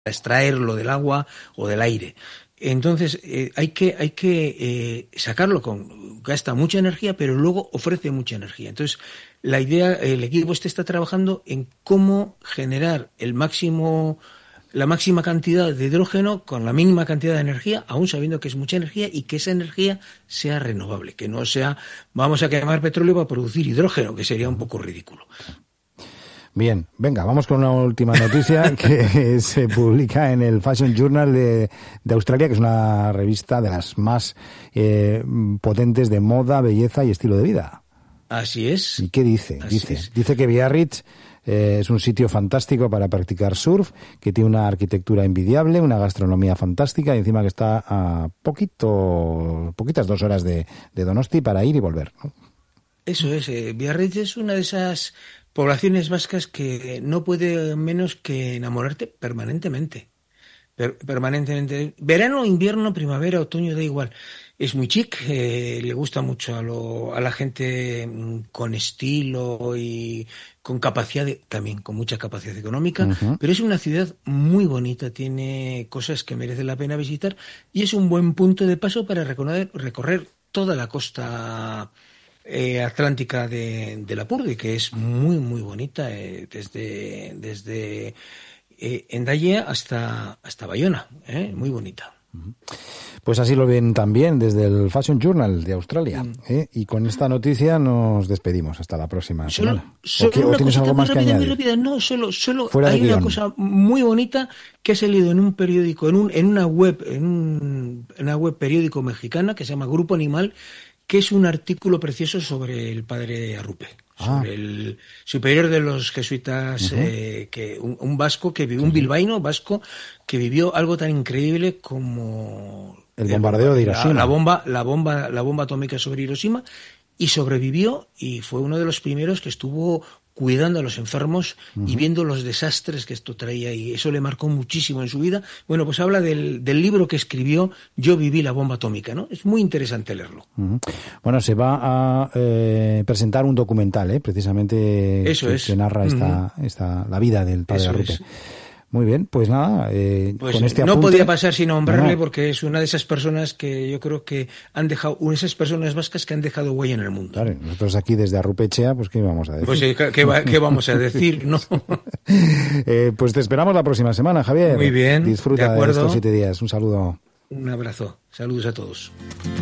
extraerlo del agua o del aire. Entonces hay que sacarlo gasta mucha energía, pero luego ofrece mucha energía. Entonces la idea, el equipo está trabajando en cómo generar la máxima cantidad de hidrógeno con la mínima cantidad de energía, aún sabiendo que es mucha energía y que esa energía sea renovable, que no sea vamos a quemar petróleo para producir hidrógeno, que sería un poco ridículo. Bien, venga, vamos con una última noticia que se publica en el Fashion Journal de Australia, que es una revista de las más potentes de moda, belleza y estilo de vida. Así es. ¿Y qué dice? Dice que Biarritz es un sitio fantástico para practicar surf, que tiene una arquitectura envidiable, una gastronomía fantástica y encima que está a poquitas 2 horas de Donosti para ir y volver, ¿no? Eso es. Biarritz es una de esas poblaciones vascas que no puede menos que enamorarte permanentemente. Permanentemente. Verano, invierno, primavera, otoño, da igual. Es muy chic, le gusta mucho a la gente con estilo y con capacidad, también con mucha capacidad económica, pero es una ciudad muy bonita, tiene cosas que merecen la pena visitar y es un buen punto de paso para recorrer toda la costa atlántica de Lapurdi, que es muy muy bonita, desde Hendaya hasta Bayona, muy bonita. Pues así lo ven también desde el Fashion Journal de Australia. Y con esta noticia nos despedimos. Hasta la próxima semana. ¿O tienes algo más que añadir? No, solo hay una cosa muy bonita que ha salido en un periódico, en una web periódico mexicana que se llama Grupo Animal, que es un artículo precioso sobre el padre Arrupe, sobre el superior de los jesuitas, un vasco que vivió, un bilbaíno vasco que vivió algo tan increíble como el bombardeo de Hiroshima, la bomba atómica sobre Hiroshima, y sobrevivió y fue uno de los primeros que estuvo cuidando a los enfermos y viendo los desastres que esto traía, y eso le marcó muchísimo en su vida. Bueno, pues habla del libro que escribió, Yo viví la bomba atómica, ¿no? Es muy interesante leerlo. Bueno, se va a presentar un documental, precisamente, que narra la vida del padre Arrupe. Muy bien, pues nada, pues con este no apunte, podía pasar sin nombrarle, porque es una de esas personas que yo creo que han dejado, esas personas vascas que han dejado huella en el mundo. Claro, nosotros aquí desde Arrupechea, pues ¿qué vamos a decir? Pues ¿qué vamos a decir? ¿No? Pues te esperamos la próxima semana, Javier. Muy bien. Disfruta de estos 7 días. Un saludo. Un abrazo. Saludos a todos.